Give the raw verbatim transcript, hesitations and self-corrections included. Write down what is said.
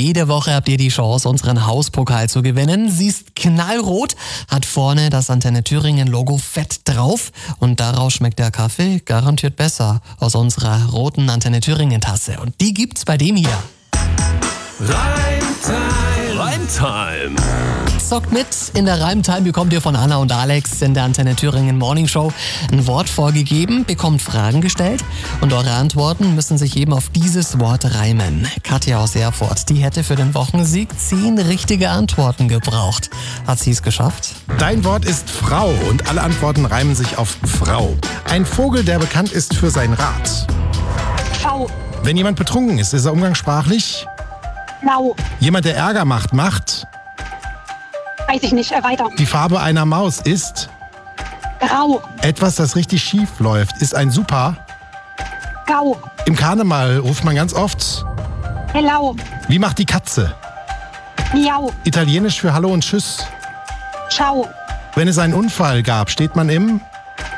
Jede Woche habt ihr die Chance, unseren Hauspokal zu gewinnen. Sie ist knallrot, hat vorne das Antenne Thüringen-Logo fett drauf und daraus schmeckt der Kaffee garantiert besser aus unserer roten Antenne Thüringen-Tasse. Und die gibt's bei dem hier. Reimtime. Reimtime. Zockt mit. In der Reimtime bekommt ihr von Anna und Alex in der Antenne Thüringen Morning Show ein Wort vorgegeben, bekommt Fragen gestellt und eure Antworten müssen sich eben auf dieses Wort reimen. Katja aus Erfurt, die hätte für den Wochensieg zehn richtige Antworten gebraucht. Hat sie es geschafft? Dein Wort ist Frau und alle Antworten reimen sich auf Frau. Ein Vogel, der bekannt ist für sein Rad. V. Wenn jemand betrunken ist, ist er umgangssprachlich? Blau. Jemand, der Ärger macht, macht? Weiß ich nicht. Äh, weiter. Die Farbe einer Maus ist? Grau. Etwas, das richtig schief läuft, ist ein Super? Gau. Im Karneval ruft man ganz oft? Hello. Wie macht die Katze? Miau. Italienisch für Hallo und Tschüss. Ciao. Wenn es einen Unfall gab, steht man im?